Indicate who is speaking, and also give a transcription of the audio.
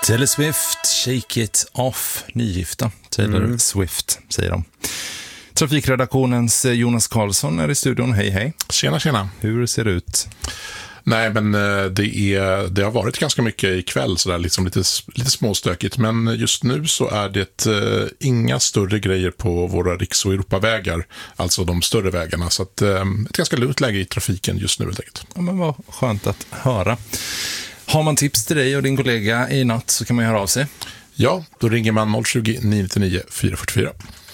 Speaker 1: Taylor Swift, Shake It Off, nygifta Taylor Swift, säger de. Trafikredaktionens Jonas Karlsson är i studion. Hej, hej.
Speaker 2: Tjena, tjena.
Speaker 1: Hur ser det ut?
Speaker 2: Nej, men det har varit ganska mycket ikväll, sådär, liksom lite småstökigt. Men just nu så är det inga större grejer på våra riks- och Europavägar, alltså de större vägarna. Så att, ett ganska lugnt läge i trafiken just nu helt enkelt.
Speaker 1: Ja, men vad skönt att höra. Har man tips till dig och din kollega i natt så kan man höra av sig.
Speaker 2: Ja, då ringer man 020 999 444.